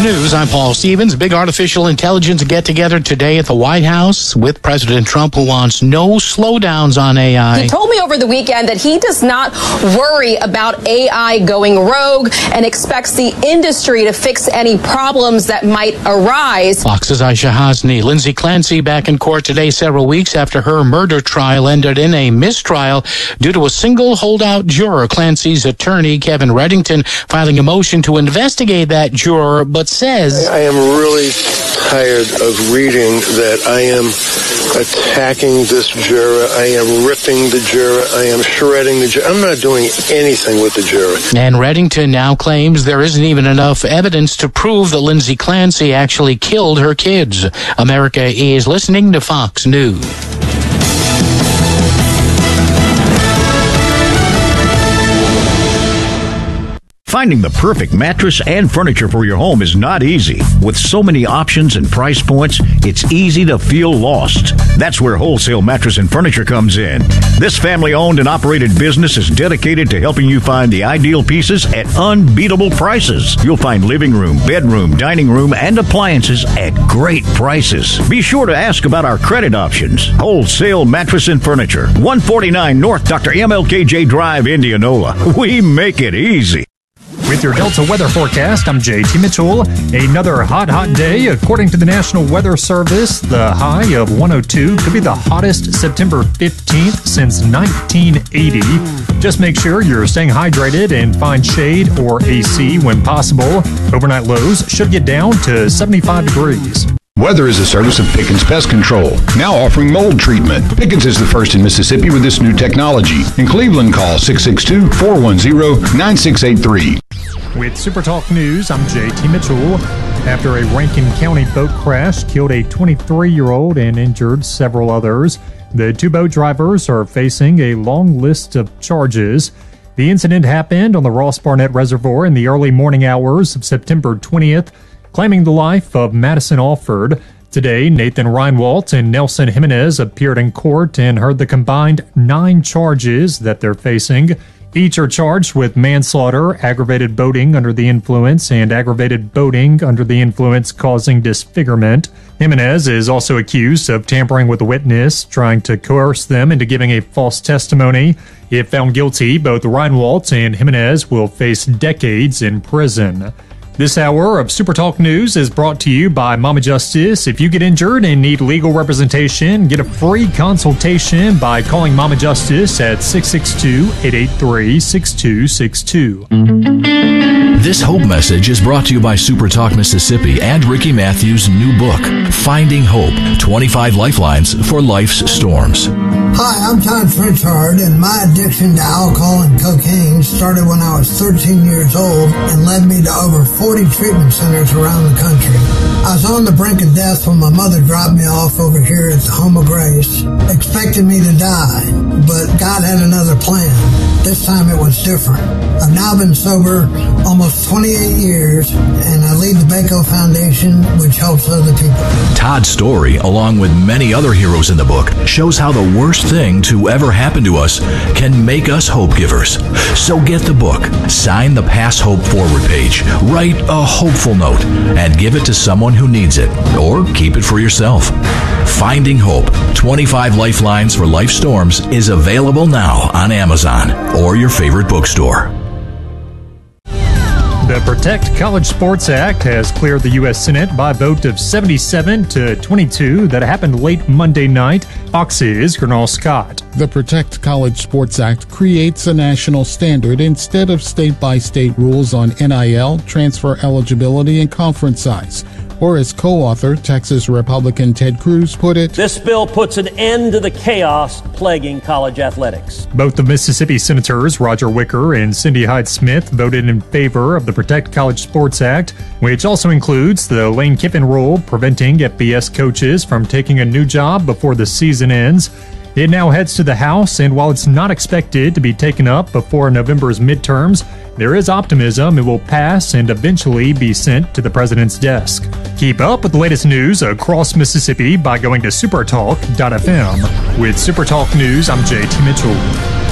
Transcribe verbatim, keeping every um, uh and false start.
News, I'm Paul Stevens. Big artificial intelligence get-together today at the White House with President Trump, who wants no slowdowns on A I. He told me over the weekend that he does not worry about A I going rogue and expects the industry to fix any problems that might arise. Fox's Aisha Hasni. Lindsay Clancy back in court today several weeks after her murder trial ended in a mistrial due to a single holdout juror. Clancy's attorney, Kevin Reddington, filing a motion to investigate that juror, but says, I am really tired of reading that I am attacking this juror. I am ripping the juror. I am shredding the juror. I'm not doing anything with the juror. And Reddington now claims there isn't even enough evidence to prove that Lindsay Clancy actually killed her kids. America is listening to Fox News. Finding the perfect mattress and furniture for your home is not easy. With so many options and price points, it's easy to feel lost. That's where Wholesale Mattress and Furniture comes in. This family-owned and operated business is dedicated to helping you find the ideal pieces at unbeatable prices. You'll find living room, bedroom, dining room, and appliances at great prices. Be sure to ask about our credit options. Wholesale Mattress and Furniture, one forty-nine North Doctor M L K J Drive, Indianola. We make it easy. With your Delta weather forecast, I'm J T Mitchell. Another hot, hot day. According to the National Weather Service, the high of one oh two could be the hottest September fifteenth since nineteen eighty. Just make sure you're staying hydrated and find shade or A C when possible. Overnight lows should get down to seventy-five degrees. Weather is a service of Pickens Pest Control, now offering mold treatment. Pickens is the first in Mississippi with this new technology. In Cleveland, call six six two, four one zero, nine six eight three. With Super Talk News, I'm J T Mitchell. After a Rankin County boat crash killed a twenty-three-year-old and injured several others, the two boat drivers are facing a long list of charges. The incident happened on the Ross Barnett Reservoir in the early morning hours of September twentieth, claiming the life of Madison Alford. Today, Nathan Reinwalt and Nelson Jimenez appeared in court and heard the combined nine charges that they're facing. Each are charged with manslaughter, aggravated boating under the influence, and aggravated boating under the influence causing disfigurement. Jimenez is also accused of tampering with a witness, trying to coerce them into giving a false testimony. If found guilty, both Reinwalt and Jimenez will face decades in prison. This hour of Super Talk News is brought to you by Mama Justice. If you get injured and need legal representation, get a free consultation by calling Mama Justice at six six two, eight eight three, six two six two. This Hope message is brought to you by Super Talk Mississippi and Ricky Matthews' new book, Finding Hope, twenty-five Lifelines for Life's Storms. Hi, I'm Todd Fritchard, and my addiction to alcohol and cocaine started when I was thirteen years old and led me to over forty treatment centers around the country. I was on the brink of death when my mother dropped me off over here at the Home of Grace, expecting me to die, but God had another plan. This time it was different. I've now been sober almost twenty-eight years, and I lead the Baco Foundation, which helps other people. Todd's story, along with many other heroes in the book, shows how the worst thing to ever happen to us can make us hope givers. So get the book, sign the Pass Hope Forward page, write a hopeful note, and give it to someone who needs it, or keep it for yourself. Finding Hope, twenty-five Lifelines for Life Storms is available now on Amazon or your favorite bookstore. The Protect College Sports Act has cleared the U S Senate by a vote of seventy-seven to twenty-two that happened late Monday night. Fox's Gernal Scott. The Protect College Sports Act creates a national standard instead of state-by-state rules on N I L, transfer eligibility, and conference size. Or as co-author, Texas Republican Ted Cruz put it, this bill puts an end to the chaos plaguing college athletics. Both the Mississippi Senators, Roger Wicker and Cindy Hyde-Smith, voted in favor of the Protect College Sports Act, which also includes the Lane Kiffin rule preventing F B S coaches from taking a new job before the season ends. It now heads to the House, and while it's not expected to be taken up before November's midterms, there is optimism it will pass and eventually be sent to the president's desk. Keep up with the latest news across Mississippi by going to supertalk dot f m. With Super Talk News, I'm J T Mitchell.